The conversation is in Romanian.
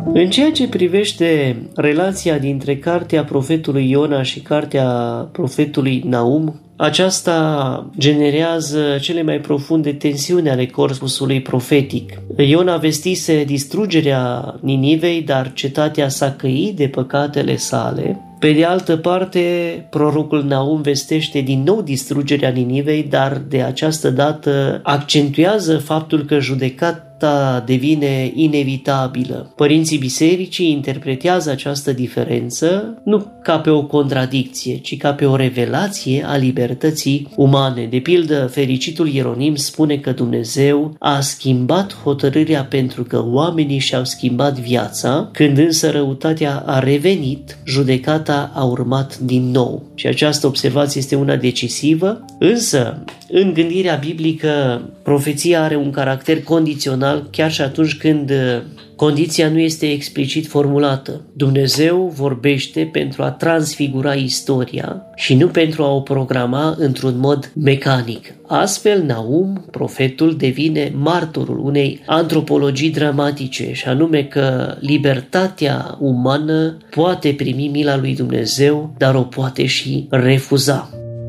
În ceea ce privește relația dintre cartea profetului Iona și cartea profetului Naum, aceasta generează cele mai profunde tensiuni ale corpusului profetic. Iona vestise distrugerea Ninivei, dar cetatea s-a căit de păcatele sale. Pe de altă parte, prorocul Naum vestește din nou distrugerea Ninivei, dar de această dată accentuează faptul că judecata devine inevitabilă. Părinții bisericii interpretează această diferență nu ca pe o contradicție, ci ca pe o revelație a libertății umane. De pildă, fericitul Ieronim spune că Dumnezeu a schimbat hotărârea pentru că oamenii și-au schimbat viața, când însă răutatea a revenit, judecata a urmat din nou. Și această observație este una decisivă, însă în gândirea biblică profeția are un caracter condițional chiar și atunci când condiția nu este explicit formulată. Dumnezeu vorbește pentru a transfigura istoria și nu pentru a o programa într-un mod mecanic. Astfel, Naum, profetul, devine martorul unei antropologii dramatice, și anume că libertatea umană poate primi mila lui Dumnezeu, dar o poate și refuza.